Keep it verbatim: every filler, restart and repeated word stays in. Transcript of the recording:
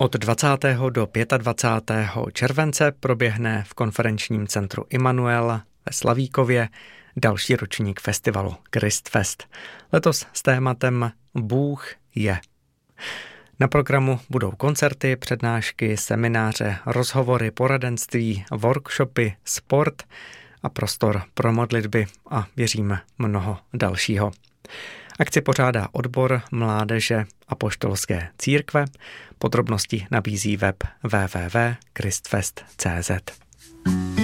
Od dvacátého do dvacátého pátého července proběhne v konferenčním centru Immanuel ve Slavíkově další ročník festivalu Christfest. Letos s tématem Bůh je. Na programu budou koncerty, přednášky, semináře, rozhovory, poradenství, workshopy, sport a prostor pro modlitby a věříme mnoho dalšího. Akci pořádá odbor mládeže Apoštolské církve. Podrobnosti nabízí web w w w tečka christfest tečka c z.